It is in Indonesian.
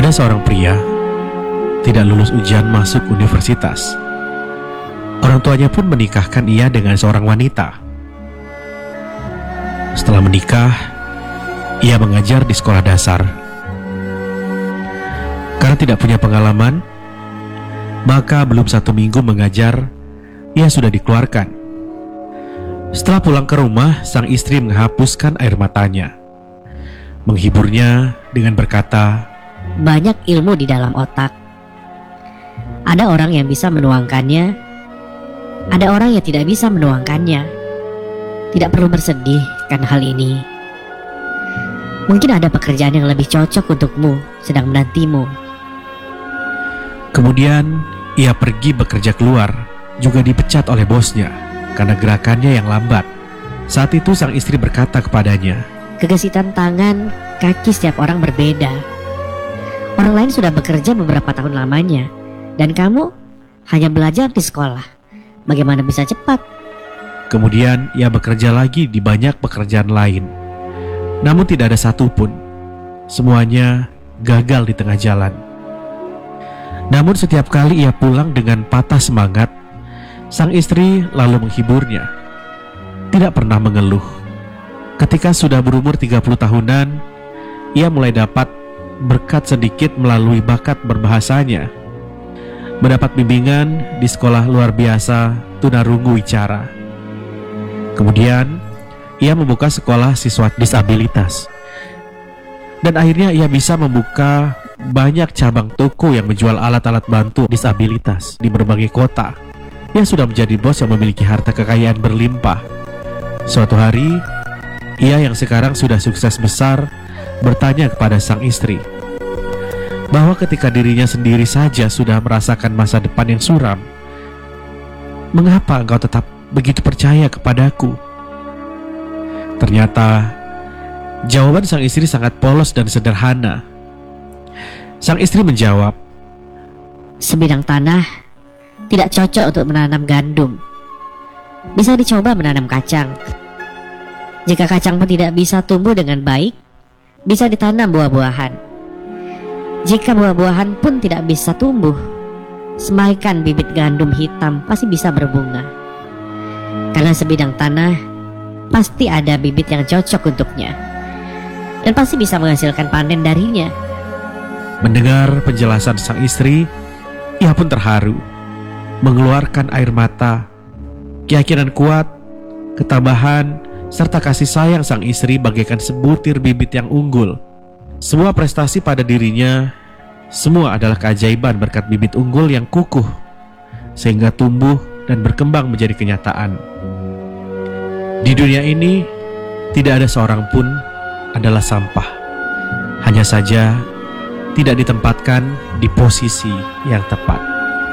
Ada seorang pria tidak lulus ujian masuk universitas. Orang tuanya pun menikahkan ia dengan seorang wanita. Setelah menikah, ia mengajar di sekolah dasar. Karena tidak punya pengalaman, maka belum 1 minggu mengajar, ia sudah dikeluarkan. Setelah pulang ke rumah, sang istri menghapuskan air matanya, menghiburnya dengan berkata, "Banyak ilmu di dalam otak. Ada orang yang bisa menuangkannya, ada orang yang tidak bisa menuangkannya. Tidak perlu bersedih karena hal ini. Mungkin ada pekerjaan yang lebih cocok untukmu sedang menantimu." Kemudian ia pergi bekerja keluar, juga dipecat oleh bosnya karena gerakannya yang lambat. Saat itu sang istri berkata kepadanya, "Kegesitan tangan, kaki setiap orang berbeda. Orang lain sudah bekerja beberapa tahun lamanya, dan kamu hanya belajar di sekolah. Bagaimana bisa cepat?" Kemudian ia bekerja lagi di banyak pekerjaan lain. Namun tidak ada satupun. Semuanya gagal di tengah jalan. Namun setiap kali ia pulang dengan patah semangat, sang istri lalu menghiburnya. Tidak pernah mengeluh. Ketika sudah berumur 30 tahunan, ia mulai dapat berkat sedikit melalui bakat berbahasanya. Mendapat bimbingan di sekolah luar biasa tunarungu wicara. Kemudian ia membuka sekolah siswa disabilitas. Dan akhirnya ia bisa membuka banyak cabang toko yang menjual alat-alat bantu disabilitas di berbagai kota. Ia sudah menjadi bos yang memiliki harta kekayaan berlimpah. Suatu hari, ia yang sekarang sudah sukses besar bertanya kepada sang istri bahwa ketika dirinya sendiri saja sudah merasakan masa depan yang suram, mengapa engkau tetap begitu percaya kepadaku? Ternyata jawaban sang istri sangat polos dan sederhana. Sang istri menjawab, "Sebidang tanah tidak cocok untuk menanam gandum. Bisa dicoba menanam kacang. Jika kacang pun tidak bisa tumbuh dengan baik, bisa ditanam buah-buahan. Jika buah-buahan pun tidak bisa tumbuh, semaikan bibit gandum hitam pasti bisa berbunga. Karena sebidang tanah pasti ada bibit yang cocok untuknya, dan pasti bisa menghasilkan panen darinya." Mendengar penjelasan sang istri, ia pun terharu, mengeluarkan air mata. Keyakinan kuat, ketabahan, serta kasih sayang sang istri bagaikan sebutir bibit yang unggul. Semua prestasi pada dirinya, semua adalah keajaiban berkat bibit unggul yang kukuh, sehingga tumbuh dan berkembang menjadi kenyataan. Di dunia ini, tidak ada seorang pun adalah sampah. Hanya saja tidak ditempatkan di posisi yang tepat.